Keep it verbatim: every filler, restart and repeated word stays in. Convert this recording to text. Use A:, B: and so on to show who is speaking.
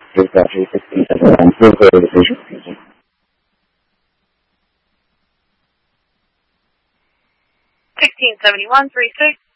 A: Exactly, sixteen seventy-one. We'll go to the visual. Thank you.
B: sixteen seventy-one, three six.